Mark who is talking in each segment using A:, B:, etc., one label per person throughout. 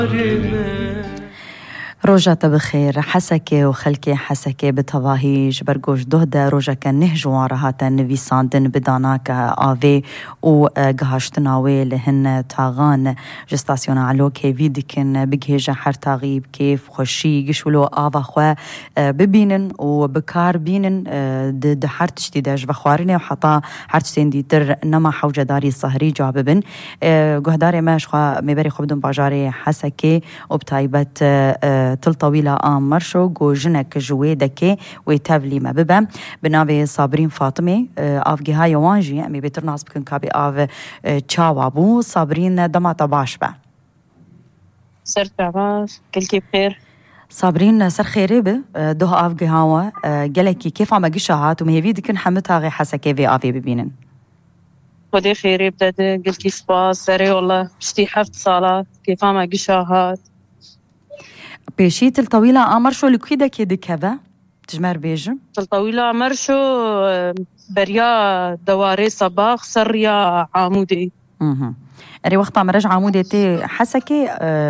A: روجا بخير حسكي وخلكي حسكي بتواهيج برجوش دهدا روجا كان نهجوا رهاتن فيساندن بداناك آفي وقهاشتناوي لهن تاغان جستاسيون علو كي فيدكن بجهجة حر تغيب كيف خشي قشولو آفا خوا ببينن وبكار بينن د حرتشتي داج بخوارني وحطا حرتشتين دي تر نما حوجة داري صهري جاببن قهداري ماش خوا مباري خبدن باجاري حسكي وبتايبت تل طويلة مرشو جوجنك جويدك ويتابلي ما ببا بنابي صابرين فاطمة آفجي هاي وانجي أمي بيترناس بكن كابي آف تشاوابو صابرين دما طباش با
B: سرت عباس كلكي بخير
A: صابرين سر خيري به ده آفجي هوا جلكي كيف عم جشهات ومهي فيدي كن حمتها غي حسا كيفي آفي ببينن
B: خدي خيري بدأت قلتي سباس سري والله بشتي حفت صالات كيف عم جشهات
A: بيشيت الطويلة مرشو لكيدا كيدي كذا تجمر بيجم
B: الطويلة مرشو بريا دواري صباح سريا عمودي
A: أري وقت عم رجع عمودي تي حسكي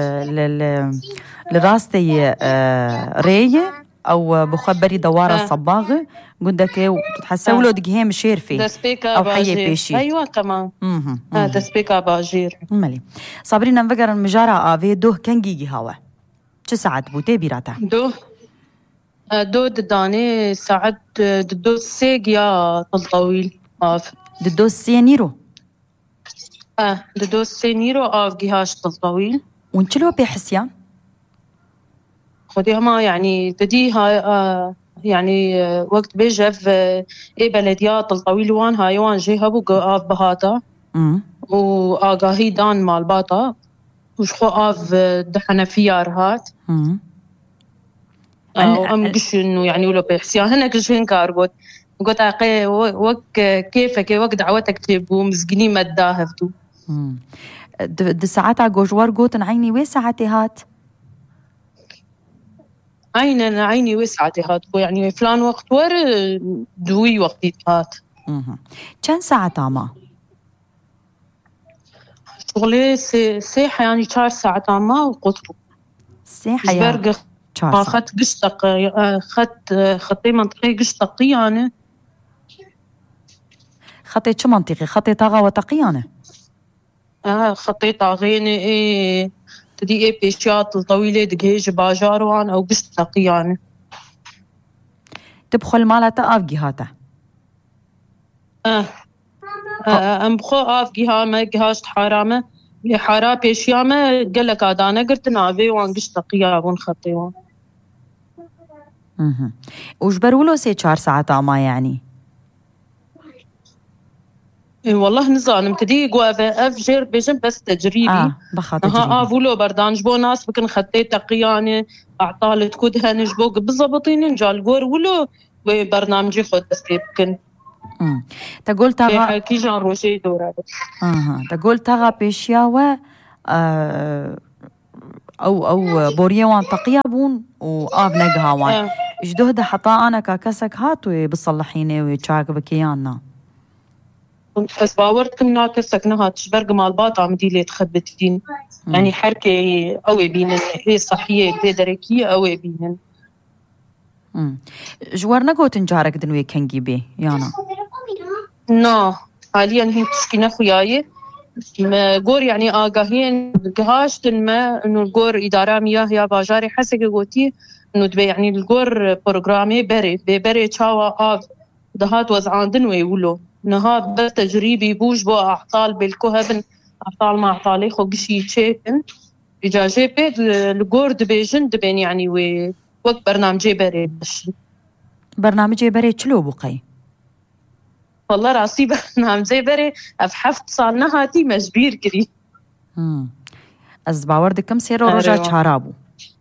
A: لراستي ري أو بخبري دوارة صباغة قدك وتتحسوا له دقيقة مشير فيه
B: أو حي بيشي أيوة كمان دسبيكا باجير
A: مالي صابرين نفكر المجارة آفي دوه كان جيجي هوا چه ساعت بوده بیراته؟
B: دو دداني ساعت دو سيق يا طويل آف
A: دو سينيرو
B: دو سينيرو آف جهاش طويل
A: ونشلو بيحسيان
B: خديها ما يعني تديها يعني وقت بيجف بلديات الطويل وان هاي وان جيهبو آف بهاتا وآقاهي دان مال باتا وش خو آف دحنا فيار هات أم قش إنه يعني ولا بيحسيا هنا كشين كاربوت قلت أقي وق كيفك وق دعوتك تبو مسجني ما تداهفتو
A: د ساعات عجوجوار قوتن عيني وساعتي هات
B: عيني وساعتي هات يعني فلان وقت ور دوي وقتي هات
A: كم ساعة تاما
B: شغلي سيحة يعني 4 ساعات ما وقطرو
A: سيحة يا
B: خط قشطق خطي منطقي قشطقي يعني
A: خطي شو منطقي خطي طاغة وتقيانة
B: خطي طاغيني تدي بيشيات الطويلة دقيج باجاروان أو قشطقي يعني
A: تبخل مالتا أفجي هاتا
B: أم بخو أفجي هامة جهاش حرامة حرا بيشيامة قالك أدانا قلت نابي وان قشطقي أبون خطي وان
A: وجبرولو 4 ساعات ما يعني
B: والله نظام تدي قوافة أفجر بيجم بس تجريبي أفولو بردانج بو ناس بكن خطي تقياني أعطالة كودها نجبو بالضبطين نجال قور ولو برنامجي خود بس بكن
A: تقول تغا
B: كي جان روشي دورة
A: تقول تغا بيشياوة أو بوريوان تقيابون وآب نقهاوان جدوه ده حطا أنا كاكسك هاتوي بصلحيني ويتشاك بكيانا
B: بس باورتكم ناكسك نهات شبرق مال باطا عمدي لي تخبتين يعني حركة قوي بينن هي صحية بيدركية قوي بينن
A: جوارنا قوت نجارك دنوي كنجي بي يانا
B: نا حاليا هي تسكينة خياية قور يعني آقاهين قهاش تنما إنه القور إدارة مياه يا باجاري حسك قوتي إنه تبي يعني القور برنامج بري تشاوا آف دهات وزعان دنوي ولو نهات بس تجريبي بوج بو أعطال بالكهبن أعطال ما أعطالي خو قشي تشيكن إجا جيبي القور دبيجن دبين يعني وقت برنامجي بري
A: برنامجي بري تشلو بقي
B: والله راسي برنامجي بري أفحفت صالنا هاتي مجبير كري
A: از باوردك كم سيرو رجع تشارابو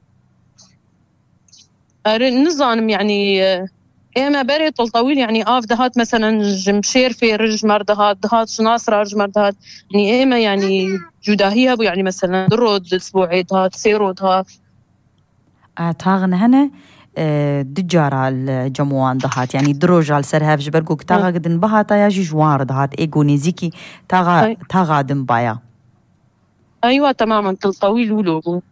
B: النظام يعني إما بري طويل يعني آف دهات مثلا جمشير في رجمر دهات شناصر رجمر دهات يعني إما يعني جداهية يعني مثلا درود أسبوعي دهات سيرو دهات
A: تاغن هنا دجارة الجموان دهات يعني دروج على سرها في جبرقوك تاغا قدن بها تاياجي جوار دهات إيقو نيزيكي تاغا دن بايا
B: أيوة تماما تل طويل ولوبو.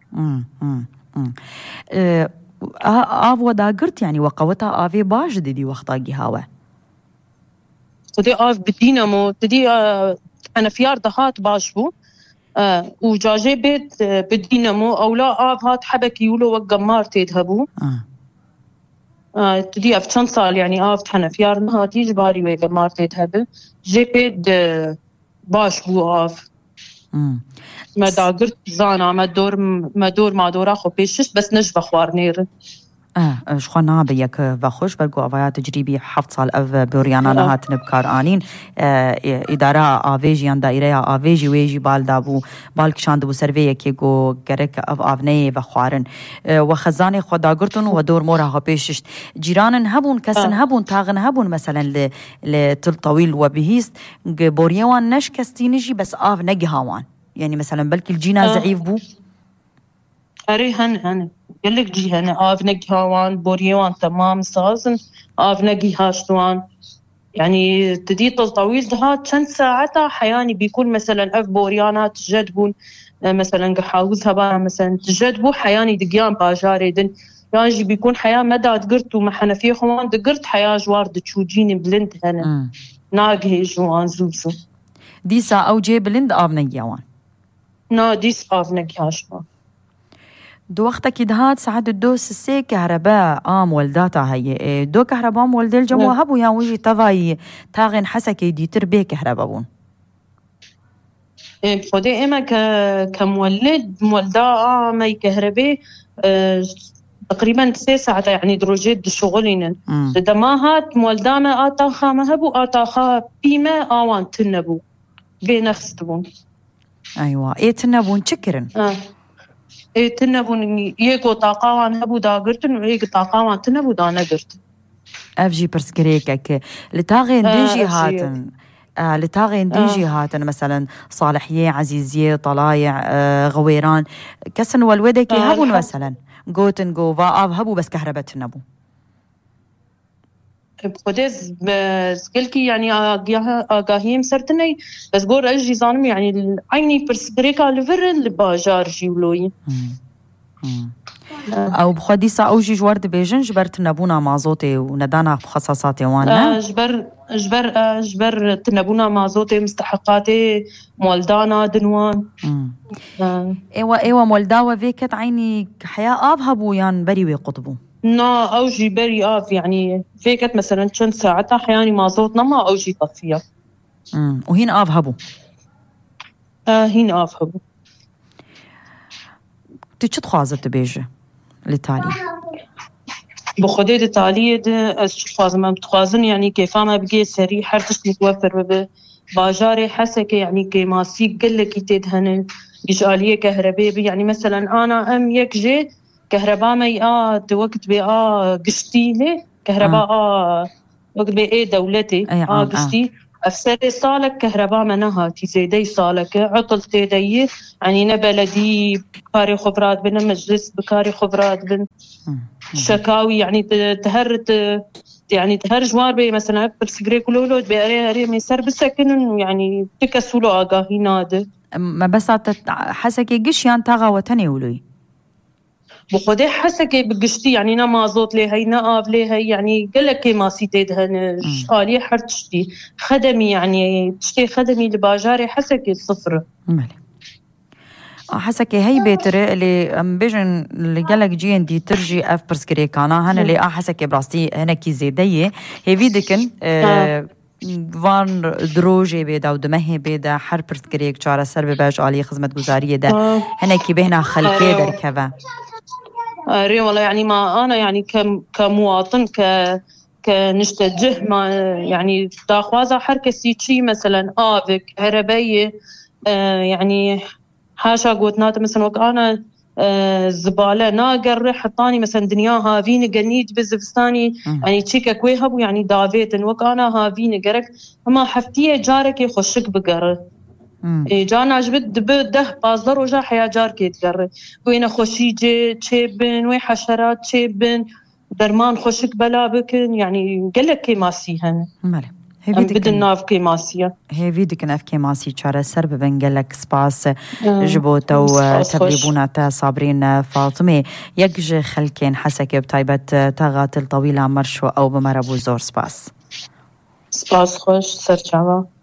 A: آف وداقرت يعني وقوتها آفي باش دي وقتا جهاوة
B: تدي آف بدينامو تدي أنا فيار دهات باشبو وجاجي بيت بدينامو أو لا آف هات حبك يولو وقمار تيدهبو تدي أفتن صال يعني آف تحنا فيار نهاتي جباري وقمار تيدهبو جي بيت باشبو آف ما داقرت زانا ما دور ما دورا خو بيشش بس نجبة خوارنير
A: شخوا نابيك بخوش برگو آوایا تجربی 7 سال اف بوریانا نهات نبکار آنین اداره آویجیان دایره آویجی ویجی بالدابو بالکشاند بو سرویه که گو گرک اف آونی و خوارن و خزانه خدا گرتون و دور مورا ها پیششت جیرانن هبون کسن هبون تاغن هبون مثلا لتل طويل و بهیست بوریوان نش کستینجی بس آف نگهاوان يعني مثلا بلكي الجينا ضعيف بو
B: أري هن يلك جي هن آف نجهاوان بوريوان تمام سازن آف نجهاشتوان يعني تديت الطويل ده كم ساعة حياني بيكون مثلا أف بوريانات تجدبون مثلا قحاوزها بقى مثلا تجدبو حياني دقيان باجاري دن يعني بيكون حياة مدى دقرتو محنا فيه خوان دقرت حياة جوار دتشوجيني بلند هنا ناقه جوان زوزو
A: ديسا أو جي بلند آف نجيوان
B: نا ديس آف نجهاشتوان
A: دو وقتك دهات ساعد الدوس السي كهرباء ولداتا هي دو كهرباء ولد الجمو هبو يا وجي تضاي تاغن حسكي دي تربيه كهرباء بون
B: فودي اما مولدا ماي كهرباء تقريبا 6 ساعات يعني دروجيت شغلين دماهات مولدا ما آتاخا ما هبو آتاخا بيما آوان تنبو بينخستبون
A: ايوه تنبون شكرن
B: تنبون يكو طاقاوان هبو داقرتن ويك طاقاوان تنبو دانقرت
A: افجي برسكريكك لتاغين ديجي هاتن لتاغين ديجي هاتن مثلا صالحية عزيزية طلايع غويران كسن والودك هبون مثلا قوتن قو فاف هبو بس كهرباء تنبو
B: بخدز بسكلكي يعني آقاهيم سرتني بس قول أجي زانم يعني عيني برسكريكا لفرن لباجار جيولوي
A: أو بخديسة أوجي جوارد بيجن جبرت نبونا مازوتي وندانا بخصاصاتي وانا
B: جبر تنبونا مازوتي مستحقاتي مولدانا دنوان
A: ايوه مولداوة فيكت عيني حياة آبهبو يان بريوي قطبو
B: نا أوجي بري آف يعني فيكت مثلا كم ساعتها حياني مازوتنا ما أوجي طفية
A: وهين آبهبو
B: هين آبهبو
A: تشت خوازت بيجي لتالي
B: بخدي لتالي ده خوازم ما بتخوازن يعني كيفا ما بقي سري حرتش متوفر باجاري حسك يعني كماسي قلك تدهن بيجاليه كهرباء يعني مثلا أنا يكجي كهرباء مي وقت بي قشتي لي كهرباء وقت بي دولتي قشتي أفسري صالك كهرباء منها تزيدي صالك عطل تيدي يعني نبلدي بكاري خبرات بنا مجلس بكاري خبرات بن شكاوي يعني تهر جوار بي مثلا أكبر سجري كلولود بي أري ميسر بسكن يعني تكسولو آقاهي ناد
A: ما بس حسكي قشيان تاغا وتني ولوي
B: بخدي حسكي بقشتي يعني نا مازوت لي هي نا آف لي هي يعني قلك ما سيتيدهن شالي حرتشتي خدمي يعني تشتي خدمي لباجاري حسكي صفر
A: مالي حسكي هي بيتر اللي بيجن اللي قالك جي اندي ترجي اف برسكريكانا هنا اللي حسكي براستي هنا كي زيديه هي فيدكن وان دروجي بيدا ودمه بيدا حر برسكريك چارە سەر بباش عالی خدمت گزاریه ده هنا كي بهنا خلقي دركبا
B: ري والله يعني ما أنا يعني كمواطن كنشتجه ما يعني تاخوازا حركة سيتشي مثلا آفك هربية يعني حاشا قوتنات مثلا وك أنا زبالة ناقر حطاني مثلا دنيا هافيني قنيت بزفستاني يعني تشيكا كويهب يعني دافيتن وك أنا هافيني قرك أما حفتية جارك يخشك بقر جانا جبت بده بازدر وجا حياة جارك يتقرر وين خوشيجي تشيبن وين حشرات تشيبن درمان خوشك بلا بكن يعني قلك كي ماسيهن
A: مالي
B: بدن ناف كيماسية
A: هيفي دكن اف كيماسي چارە سەر ببن gelek سپاس ji bo te û tebrîbûna te Sabrîn Fatîmê. Yek ji xelkên Hesekê bi taybet texa Til Tewîla Merş û ew bi me re bû zor spas.
B: سپاس خوش سەرچاوە.